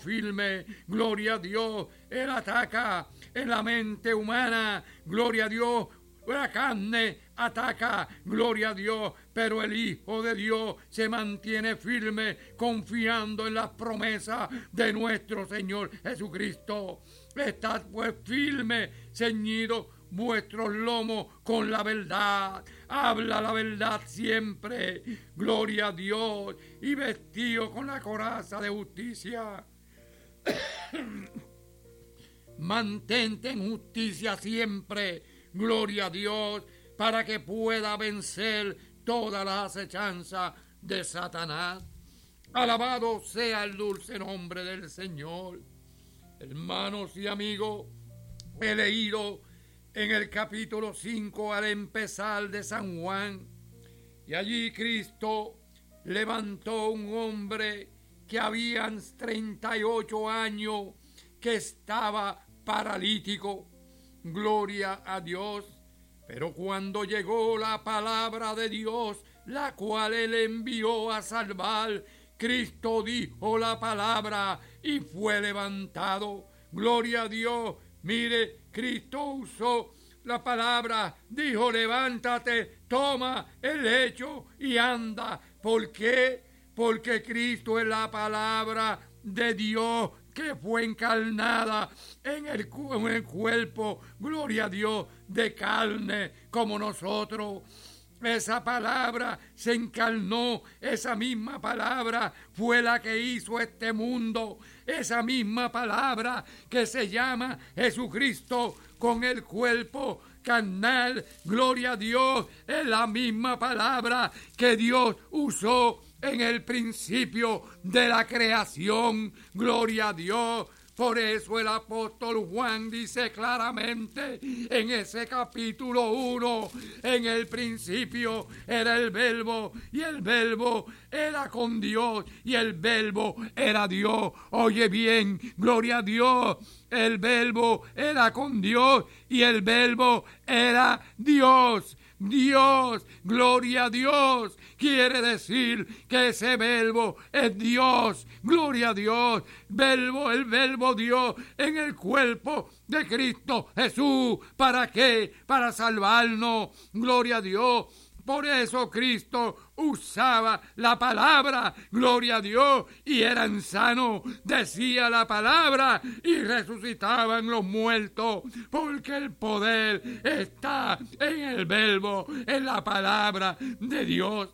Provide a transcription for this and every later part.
firme, gloria a Dios. Él ataca en la mente humana, gloria a Dios. La carne ataca, gloria a Dios, pero el Hijo de Dios se mantiene firme, confiando en las promesas de nuestro Señor Jesucristo. Estad pues firme, ceñidos vuestros lomos con la verdad. Habla la verdad siempre, gloria a Dios, y vestido con la coraza de justicia. Mantente en justicia siempre, gloria a Dios, para que pueda vencer toda la acechanza de Satanás. Alabado sea el dulce nombre del Señor. Hermanos y amigos, he leído en el capítulo 5 al empezar de San Juan, y allí Cristo levantó un hombre que habían 38 años que estaba paralítico. Gloria a Dios. Pero cuando llegó la palabra de Dios, la cual Él envió a salvar, Cristo dijo la palabra y fue levantado. Gloria a Dios. Mire, Cristo usó la palabra, dijo: levántate, toma el lecho y anda. ¿Por qué? Porque Cristo es la palabra de Dios que fue encarnada en el cuerpo, gloria a Dios, de carne como nosotros. Esa palabra se encarnó, esa misma palabra fue la que hizo este mundo, esa misma palabra que se llama Jesucristo con el cuerpo carnal, gloria a Dios, es la misma palabra que Dios usó en el principio de la creación, gloria a Dios. Por eso el apóstol Juan dice claramente en ese capítulo 1, en el principio era el verbo, y el verbo era con Dios, y el verbo era Dios. Oye bien, gloria a Dios, el verbo era con Dios, y el verbo era Dios. Dios, gloria a Dios, quiere decir que ese verbo es Dios, gloria a Dios, el verbo Dios en el cuerpo de Cristo Jesús. ¿Para qué? Para salvarnos, gloria a Dios. Por eso Cristo usaba la palabra, gloria a Dios, y eran sanos, decía la palabra, y resucitaban los muertos, porque el poder está en el verbo, en la palabra de Dios.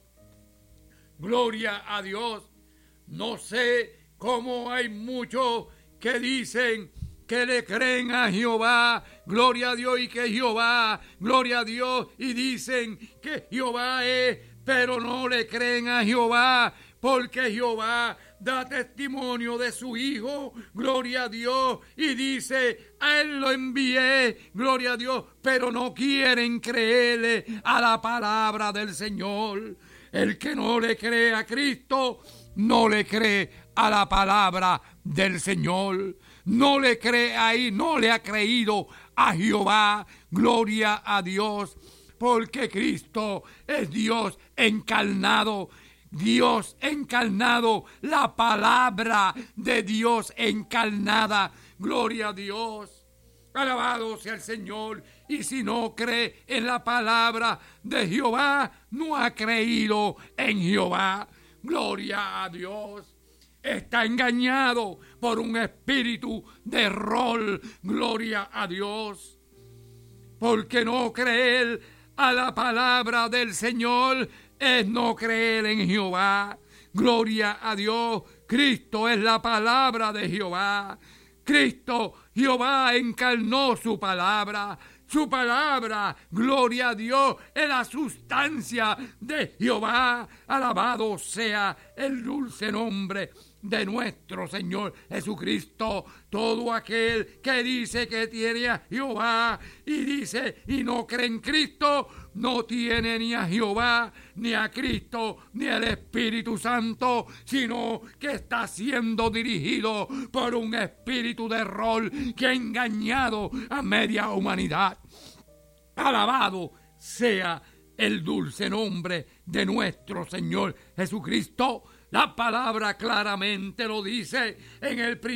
Gloria a Dios. No sé cómo hay muchos que dicen que le creen a Jehová, gloria a Dios, y que Jehová, gloria a Dios, y dicen que Jehová es, pero no le creen a Jehová, porque Jehová da testimonio de su Hijo, gloria a Dios, y dice: a Él lo envié, gloria a Dios, pero no quieren creerle a la palabra del Señor. El que no le cree a Cristo, no le cree a la palabra del Señor. No le cree ahí, no le ha creído a Jehová, gloria a Dios, porque Cristo es Dios encarnado. Dios encarnado, la palabra de Dios encarnada, gloria a Dios. Alabado sea el Señor. Y si no cree en la palabra de Jehová, no ha creído en Jehová, gloria a Dios. Está engañado por un espíritu de error, gloria a Dios. Porque no creer a la palabra del Señor es no creer en Jehová, gloria a Dios. Cristo es la palabra de Jehová. Cristo, Jehová encarnó su palabra. Su palabra, gloria a Dios, es la sustancia de Jehová. Alabado sea el dulce nombre de nuestro Señor Jesucristo. Todo aquel que dice que tiene a Jehová y dice y no cree en Cristo, no tiene ni a Jehová, ni a Cristo, ni al Espíritu Santo, sino que está siendo dirigido por un espíritu de error que ha engañado a media humanidad. Alabado sea el dulce nombre de nuestro Señor Jesucristo. La palabra claramente lo dice en el principio.